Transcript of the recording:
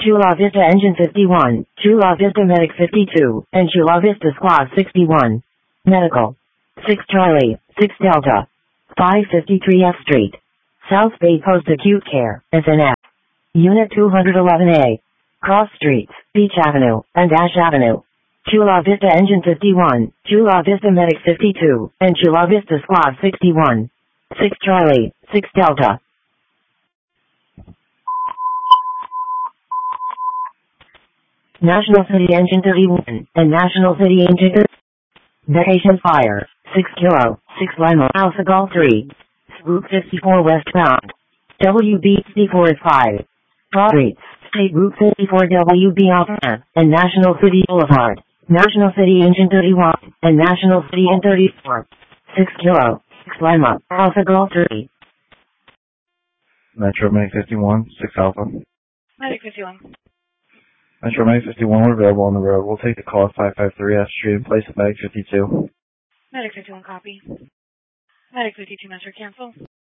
Chula Vista Engine 51, Chula Vista Medic 52, and Chula Vista Squad 61. Medical. 6 Charlie, 6 Delta. 553 F Street. South Bay Post Acute Care, SNF. Unit 211A. Cross Streets, Beach Avenue, and Ash Avenue. Chula Vista Engine 51, Chula Vista Medic 52, and Chula Vista Squad 61. 6 Charlie, 6 Delta. National City Engine 31, and National City Engine Vacation Fire, 6 Kilo, 6 Lima Alpha Golf 3. Route 54 westbound. WB54 is 5. Streets, State Route 54 WB Alpha, and National City Boulevard. National City Engine 31, and National City N34. 6 Kilo, 6 Lima Alpha Golf 3. Metro Medic 51, 6 Alpha. Medic 51. Metro Medic 51, we're available on the road. We'll take the call at 553 F Street and place at Medic 52. Medic 51 copy. Medic 52 Metro cancel.